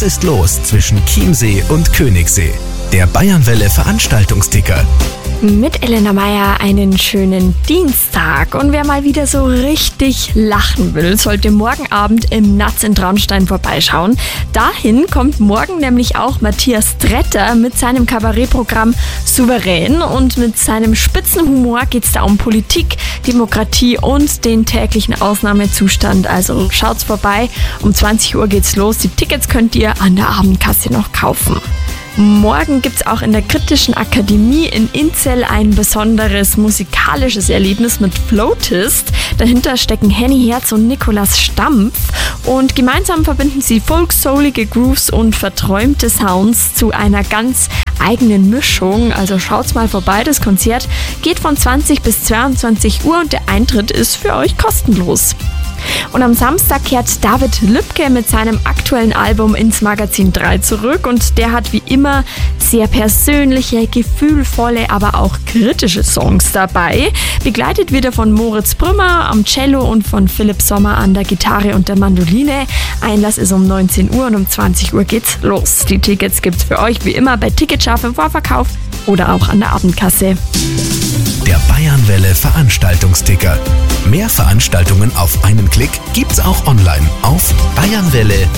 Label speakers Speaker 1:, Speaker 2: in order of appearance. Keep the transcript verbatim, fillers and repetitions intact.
Speaker 1: ist los zwischen Chiemsee und Königssee? Der Bayernwelle Veranstaltungsticker.
Speaker 2: Mit Elena Meier einen schönen Dienstag. Und wer mal wieder so richtig lachen will, sollte morgen Abend im Natz in Traunstein vorbeischauen. Dahin kommt morgen nämlich auch Matthias Tretter mit seinem Kabarettprogramm Souverän. Und mit seinem Spitzenhumor geht es da um Politik, Demokratie und den täglichen Ausnahmezustand. Also schaut's vorbei. Um zwanzig Uhr geht's los. Die Tickets könnt ihr an der Abendkasse noch kaufen. Morgen gibt's auch in der Kritischen Akademie in Inzell ein besonderes musikalisches Erlebnis mit Floatist. Dahinter stecken Henny Herz und Nikolaus Stampf und gemeinsam verbinden sie folk-soulige Grooves und verträumte Sounds zu einer ganz eigenen Mischung. Also schaut's mal vorbei, das Konzert geht von zwanzig bis zweiundzwanzig Uhr und der Eintritt ist für euch kostenlos. Und am Samstag kehrt David Lübke mit seinem aktuellen Album ins Magazin drei zurück und der hat wie immer sehr persönliche, gefühlvolle, aber auch kritische Songs dabei. Begleitet wird er von Moritz Brümmer am Cello und von Philipp Sommer an der Gitarre und der Mandoline. Einlass ist um neunzehn Uhr und um zwanzig Uhr geht's los. Die Tickets gibt's für euch wie immer bei Ticketscharf im Vorverkauf oder auch an der Abendkasse.
Speaker 1: Der Bayernwelle Veranstaltungsticker. Mehr Veranstaltungen auf einen Klick gibt's auch online auf bayernwelle